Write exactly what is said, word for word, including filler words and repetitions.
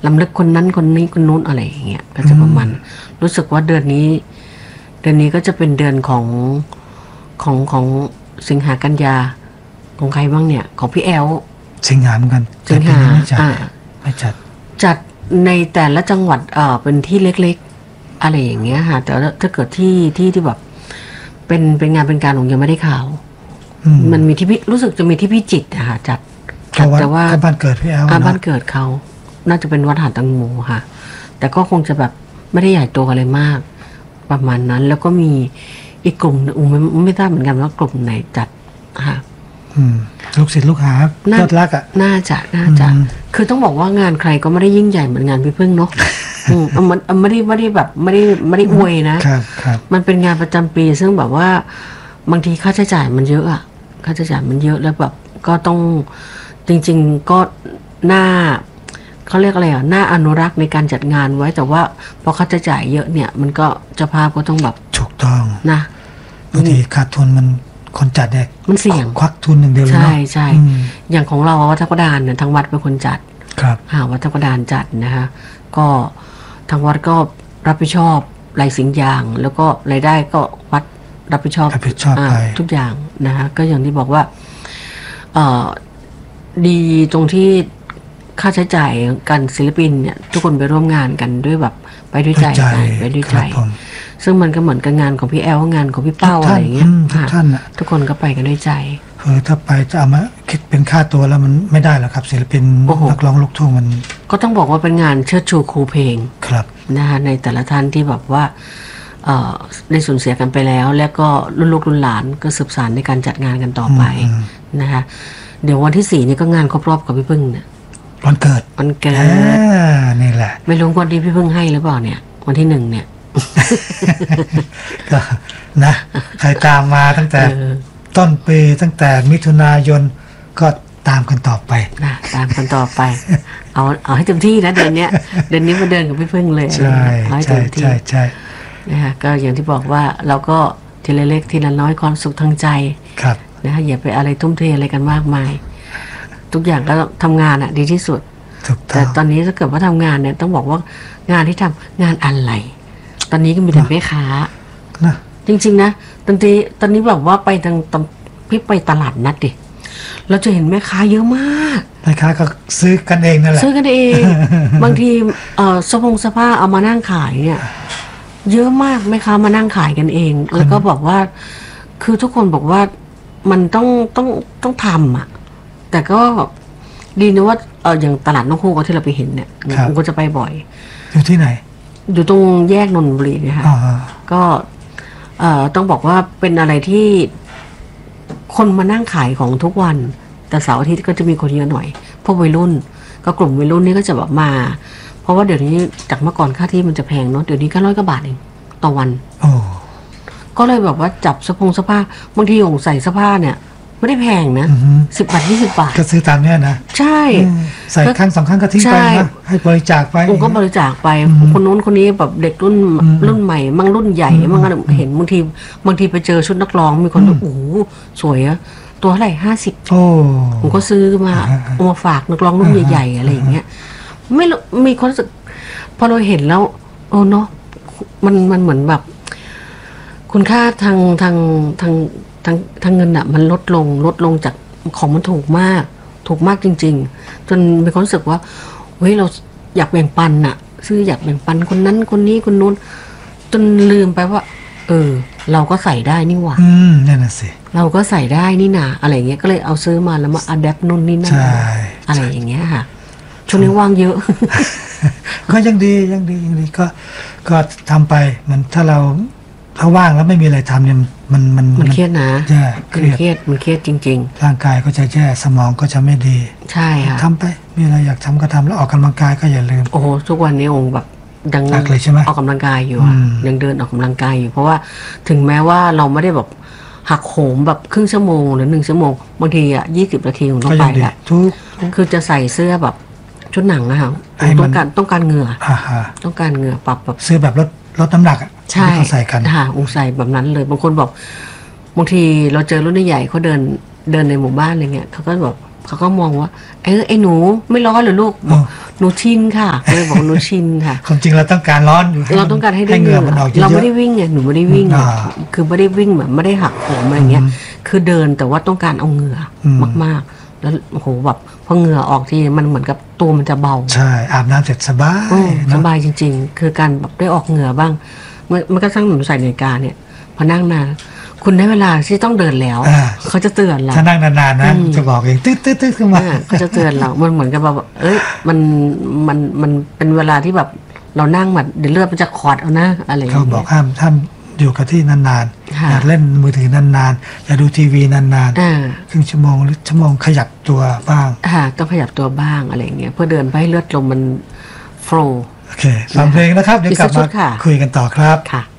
ลำลึกคนนั้นคนนี้คนนู้นอะไรอย่างเงี้ยก็จะประมาณรู้สึกว่าเดือนนี้เดือนนี้ก็จะเป็นเดือนของของของสิงหากันยาของใครบ้างเนี่ยของพี่แอลสิงหาเหมือนกันสิงหาไม่จัดไม่จัดจัดในแต่ละจังหวัดเอ่อเป็นที่เล็กๆอะไรอย่างเงี้ยค่ะแต่ถ้าเกิดที่ที่ที่แบบเป็นเป็นงานเป็นการของยังไม่ได้ข่าวมันมีที่พี่รู้สึกจะมีที่พี่จิตรค่ะจัดแต่ว่าบ้านเกิดพี่แอลบ้านเกิดเขาน่าจะเป็นวัดหาดตังโมค่ะแต่ก็คงจะแบบไม่ได้ใหญ่โตอะไรมากประมาณนั้นแล้วก็มีอีกกลุ่มอุ้มไม่ไม่ทราบเหมือนกันว่ากลุ่มไหนจัดค่ะลูกศิษย์ลูกหาเลิศรักอ่ะน่าจะน่าจะคือต้องบอกว่างานใครก็ไม่ได้ยิ่งใหญ่เหมือนงานพี่พึ่งเนาะมันไม่ได้ไม่ได้แบบไม่ได้ไม่ได้อวยนะครับครับมันเป็นงานประจำปีซึ่งแบบว่าบางทีค่าใช้จ่ายมันเยอะอะค่าใช้จ่ายมันเยอะแล้วแบบก็ต้องจริงๆก็น่าเขาเรียกอะไรอ่ะน่าอนุรักษ์ในการจัดงานไว้แต่ว่าพอค่าใช้จ่ายเยอะเนี่ยมันก็เจ้าภาพก็ต้องแบบถูกต้องนะบางทีขาดทุนมันคนจัดเนี่ยมันเสี่ยงควักทุนหนึ่งเดียวเลยเนาะใช่ใช่อย่างของเราวัดทับกระดานเนี่ยทางวัดเป็นคนจัดครับหาวัดทับกระดานจัดนะคะก็ทางวัดก็รับผิดชอบรายสิ่งอย่างแล้วก็รายได้ก็วัดรับผิดชอบรับผิดชอบไปทุกอย่างนะคะก็อย่างที่บอกว่าเอ่อดีตรงที่ค่าใช้จ่ายการศิลปินเนี่ยทุกคนไปร่วมงานกันด้วยแบบไปด้วยใจไปด้วยใจซึ่งมันก็เหมือนกับงานของพี่แอลงานของพี่เป้าอะไรอย่างเงี้ยทุกท่านอะทุกคนก็ไปกันด้วยใจเออถ้าไปจะเอามาคิดเป็นค่าตัวแล้วมันไม่ได้หรอกครับศิลปินนักร้องลูกทุ่งมันก็ต้องบอกว่าเป็นงานเชิดชูครูเพลงครับนะคะในแต่ละท่านที่แบบว่าได้สูญเสียกันไปแล้วแล้วก็รุ่นลูกรุ่นหลานก็สืบสานในการจัดงานกันต่อไปนะคะเดี๋ยววันที่สี่นี่ก็งานครบรอบกับพี่พึ่งเนี่ยวันเกิดวันเกิดนี่แหละไม่รู้วันที่พี่พึ่งให้หรือเปล่าเนี่ยวันที่หนึ่งเนี่ยก็นะใครตามมาตั้งแต่ต้นปีตั้งแต่มิถุนายนก็ตามกันต่อไปนะตามกันต่อไปเอาเอาให้เต็มที่นะเดือนนี้เดือนนี้มาเดินกับพี่พึ่งเลยใช่ใช่ใช่ใช่นะคะก็อย่างที่บอกว่าเราก็ทีละเล็กทีละน้อยความสุขทางใจครับนะคะอย่าไปอะไรทุ่มเทอะไรกันมากมายทุกอย่างก็ทำงานอ่ะดีที่สุดแต่ตอนนี้ถ้าเกิดว่าทำงานเนี่ยต้องบอกว่างานที่ทำงานอะไรตอนนี้ก็มีแต่แม่ค้านะจริงๆนะตอนนี้ตอนนี้แบบว่าไปทางตพี่ไปตลาดนัดดิเราจะเห็นแม่ค้าเยอะมากแม่ค้าก็ซื้อกันเองนั่นแหละซื้อกันเองบางทีเอ่อสปงสภาเอามานั่งขายเนี่ยเยอะมากแม่ค้ามานั่งขายกันเองแล้วก็บอกว่าคือทุกคนบอกว่ามันต้องต้องต้องทำอ่ะแต่ก็ดีนะว่าเอออย่างตลาดนกฮูกที่เราไปเห็นเนี่ยผมก็จะไปบ่อยอยู่ที่ไหนอยู่ตรงแยกนนทบุรีนะคะก็เอ่อต้องบอกว่าเป็นอะไรที่คนมานั่งขายของทุกวันแต่เสาร์อาทิตย์ก็จะมีคนเยอะหน่อยพวกวัยรุ่นก็กลุ่มวัยรุ่นนี่ก็จะแบบมาเพราะว่าเดี๋ยวนี้จากเมื่อก่อนค่าที่มันจะแพงเนาะเดี๋ยวนี้ก็ร้อยกว่าบาทเองต่อวันก็เลยแบบว่าจับสะพงสะผ้าบางทีองใส่สะผ้าเนี่ยไม่ได้แพงนะสิบบาทยี่สิบบาทก็ซื้อตามเนี้ยนะใช่ใส่ครั้งสองครั้งก็ทิ้งไปนะให้บริจาคไปผมก็บริจาคไปคนนู้นคนนี้แบบเด็กรุ่นรุ่นใหม่มั่งรุ่นใหญ่มั่งเห็นบางทีบางทีไปเจอชุดนักร้องมีคนโอ้โหสวยอะตัวเท่าไหร่ห้าสิบผมก็ซื้อมาเอามาฝากนักร้องรุ่นใหญ่ๆอะไรอย่างเงี้ยไม่มีความรู้สึกพอเราเห็นแล้วโอ้เนาะมันมันเหมือนแบบคุณค่าทางทางทางทางทางเงินอะมันลดลงลดลงจากของมันถูกมากถูกมากจริงๆจนมีความรู้สึกว่าเฮ้ยเราอยากแบ่งปันอะซื้ออยากแบ่งปันคนนั้นคนนี้คนนู้นจนลืมไปว่าเออเราก็ใส่ได้นี่หว่าอืมนั่นน่ะสิเราก็ใส่ได้นี่นาอะไรเงี้ยก็เลยเอาซื้อมาแล้วมาอัดแอปนู่นนี่นั่นอะไรอย่างเงี้ยค่ะช่วงนี้ว่างเยอะก็ยังดียังดียังดีก็ก็ทำไปมันถ้าเราถ้าว่างแล้วไม่มีอะไรทำเนี่ยมันมันมันเครียดนะแย่เครียดมันเครียดจริงๆร่างกายก็จะแย่สมองก็จะไม่ดีใช่ค่ะทำไปมีอะไรอยากทำก็ทำแล้วออกกำลังกายก็อย่าลืมโอ้โหทุกวันนี้องค์แบบยังหนักเลยใช่ไหมออกกำลังกายอยู่ยังเดินออกกำลังกายอยู่เพราะว่าถึงแม้ว่าเราไม่ได้แบบหักโหมแบบครึ่งชั่วโมงหรือหนึ่งชั่วโมงบางทีอ่ะยี่สิบนาทีผมต้องไปแหละคือจะใส่เสื้อแบบชุดหนังนะครับต้องการต้องการเหงื่อต้องการเหงื่อปรับแบบเสื้อแบบลดลดน้ำหนักอ่ะใช่เขาใส่กันค่ะองค์ใส่แบบนั้นเลยบางคนบอกบางทีเราเจอรุ่นใหญ่เขาเดินเดินในหมู่บ้านอะไรเงี้ยเขาก็แบบเขาก็มองว่าเออไอ้หนูไม่ร้อนเหรอลูกบอกหนูชินค่ะเลยบอกหนูชินค่ะความจริงเราต้องการร้อนอยู่เราต้องการให้ได้เหเหงื่งื่ออมันออกเยอะเราไม่ได้วิ่งไงหนูไม่ได้วิ่งอ่าคือไม่ได้วิ่งแบบไม่ได้หักโหมอะไรเงี้ยคือเดินแต่ว่าต้องการเอาเหงื่ออมมากๆ แล้วโอ้โหแบบพอเหงื่อออกทีมันเหมือนกับตัวมันจะเบาใช่อาบน้ำเสร็จสบายอืมสเนอะบายจริง ๆ คือการแบบได้ออกเหงื่อบ้างมันมันก็สร้างหนูใส่นาฬิกาเนี่ยพอนั่งนานคุณได้เวลาที่ต้องเดินแล้วอ่าเขาจะเตือนเราถ้านั่งนานๆนะอืมจะบอกเองตึ๊ดตึ๊ดตึ๊ดขึ้นมาอ่าเขาจะเตือนเรา มันเหมือนกับแบบเอ้ยมันมันมันเป็นเวลาที่แบบเรานั่งแบบเดี๋ยวเลือดมันจะขอดเอานะอะไรอย่างเขาเงี้ยบอกห้ามห้ามอยู่กับที่นานค่ะๆอย่าเล่นมือถือนานๆอย่าดูทีวีนานอ่าๆครึ่งชั่วโมงหรือชั่วโมงขยับตัวบ้างอ่าต้องขยับตัวบ้างอะไรอย่างเงี้ยเพื่อเดินไปให้เลือดลมมันโฟล์โอเคฟังเพลงนะครับ เดี๋ยวกลับอีกสักชุมาดค่ะคุยกันต่อครับค่ะ